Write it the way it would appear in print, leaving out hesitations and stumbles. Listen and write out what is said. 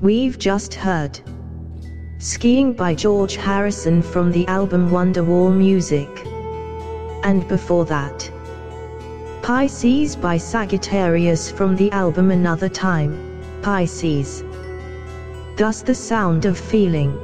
We've just heard Skiing by George Harrison from the album Wonderwall Music. And before that, Pisces by Sagittarius from the album Another Time, Pisces. Thus the sound of feeling.